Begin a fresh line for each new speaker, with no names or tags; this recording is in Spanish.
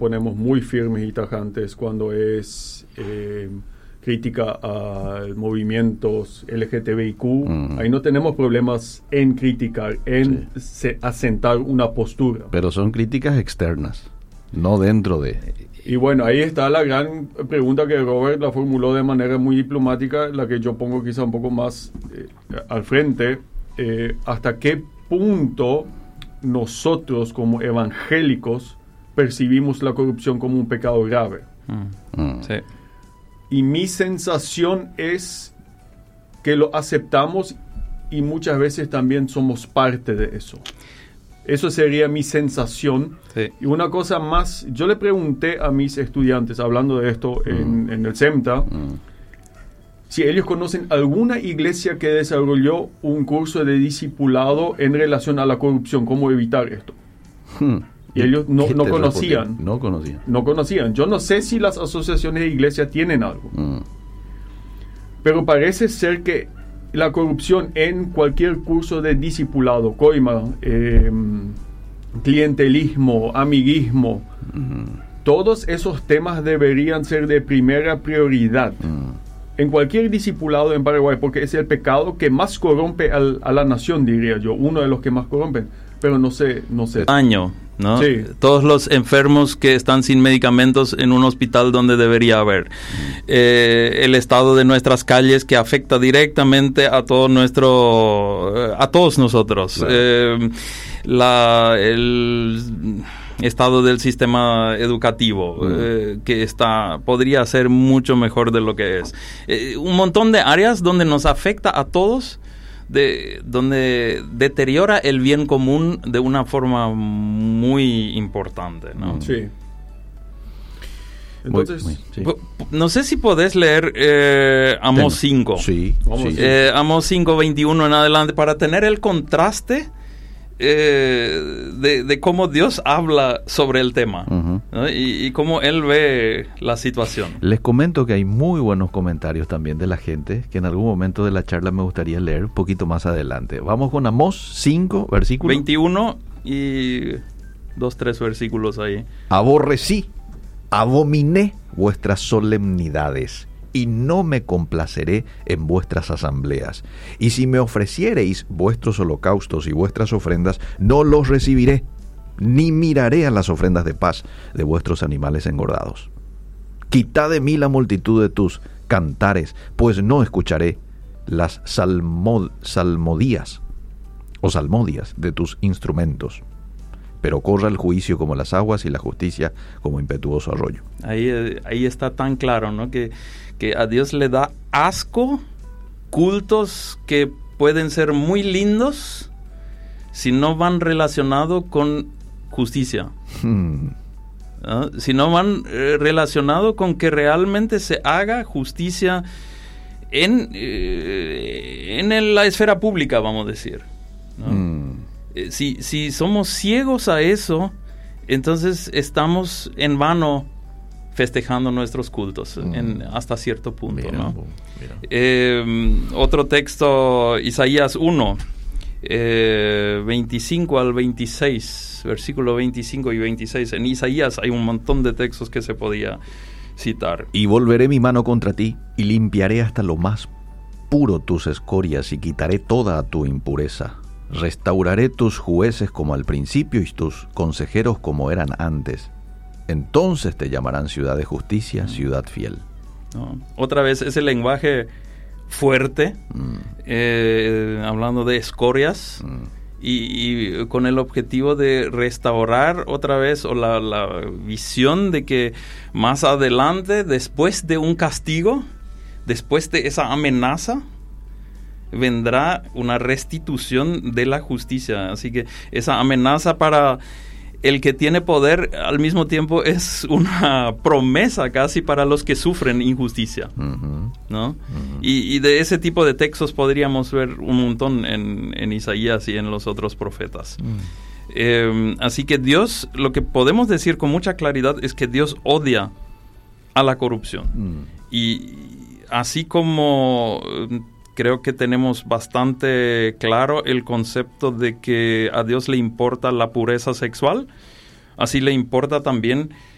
ponemos muy firmes y tajantes cuando es crítica a movimientos LGTBIQ. Ahí no tenemos problemas en criticar, en asentar una postura.
Pero son críticas externas, no dentro de...
Y bueno, ahí está la gran pregunta que Robert la formuló de manera muy diplomática, la que yo pongo quizá un poco más al frente. ¿Hasta qué punto nosotros como evangélicos percibimos la corrupción como un pecado grave?
Sí.
Y mi sensación es que lo aceptamos y muchas veces también somos parte de eso. Eso sería mi sensación.
Sí.
Y una cosa más, yo le pregunté a mis estudiantes, hablando de esto en el CEMTA, si ellos conocen alguna iglesia que desarrolló un curso de discipulado en relación a la corrupción, cómo evitar esto. Y ellos no conocían. No conocían. Yo no sé si las asociaciones de iglesias tienen algo. Pero parece ser que la corrupción en cualquier curso de discipulado, coima, clientelismo, amiguismo, todos esos temas deberían ser de primera prioridad en cualquier discipulado en Paraguay, porque es el pecado que más corrompe a la nación, diría yo, uno de los que más corrompen, pero no sé.
Año, ¿no?
Sí.
Todos los enfermos que están sin medicamentos en un hospital donde debería haber. El estado de nuestras calles que afecta directamente a todos nosotros.
Claro.
El estado del sistema educativo que podría ser mucho mejor de lo que es. Un montón de áreas donde nos afecta a todos, donde deteriora el bien común de una forma muy importante, ¿no?
Sí. Entonces,
sí.
No sé si podés leer Amós 5.
Sí.
Amós 5, 21 en adelante, para tener el contraste de cómo Dios habla sobre el tema, ¿no? y cómo Él ve la situación.
Les comento que hay muy buenos comentarios también de la gente, que en algún momento de la charla me gustaría leer un poquito más adelante. Vamos con Amós 5, versículo
21 y 2-3 versículos ahí.
Aborrecí, abominé vuestras solemnidades, y no me complaceré en vuestras asambleas. Y si me ofreciereis vuestros holocaustos y vuestras ofrendas, no los recibiré, ni miraré a las ofrendas de paz de vuestros animales engordados. Quitad de mí la multitud de tus cantares, pues no escucharé las salmodias o salmodias de tus instrumentos. Pero corra el juicio como las aguas y la justicia como impetuoso arroyo.
Ahí está tan claro, ¿no? Que a Dios le da asco cultos que pueden ser muy lindos si no van relacionados con justicia. ¿No? Si no van relacionados con que realmente se haga justicia en la esfera pública, vamos a decir, ¿no? Si somos ciegos a eso, entonces estamos en vano festejando nuestros cultos hasta cierto punto. Mira, ¿no? Otro texto, Isaías 1, 25 al 26, versículo 25 y 26. En Isaías hay un montón de textos que se podía citar.
Y volveré mi mano contra ti, y limpiaré hasta lo más puro tus escorias, y quitaré toda tu impureza. Restauraré tus jueces como al principio, y tus consejeros como eran antes. Entonces te llamarán ciudad de justicia, ciudad fiel.
No. Otra vez ese lenguaje fuerte, hablando de escorias, y con el objetivo de restaurar otra vez, o la visión de que más adelante, después de un castigo, después de esa amenaza, vendrá una restitución de la justicia. Así que esa amenaza para el que tiene poder al mismo tiempo es una promesa casi para los que sufren injusticia, ¿no? Y de ese tipo de textos podríamos ver un montón en Isaías y en los otros profetas. Así que Dios, lo que podemos decir con mucha claridad es que Dios odia a la corrupción. Y así como creo que tenemos bastante claro el concepto de que a Dios le importa la pureza sexual, así le importa también